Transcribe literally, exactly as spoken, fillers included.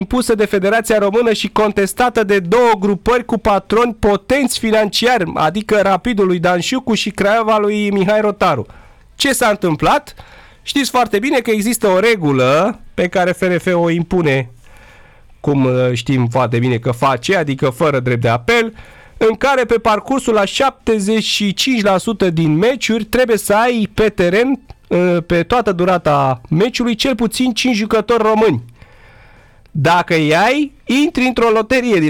impusă de Federația Română și contestată de două grupări cu patroni potenți financiari, adică Rapidul lui Dan Șiucu și Craiova lui Mihai Rotaru. Ce s-a întâmplat? Știți foarte bine că există o regulă pe care F R F o impune, cum știm foarte bine că face, adică fără drept de apel, în care pe parcursul la șaptezeci și cinci la sută din meciuri trebuie să ai pe teren, pe toată durata meciului, cel puțin cinci jucători români. Dacă îi ai, intri într-o loterie.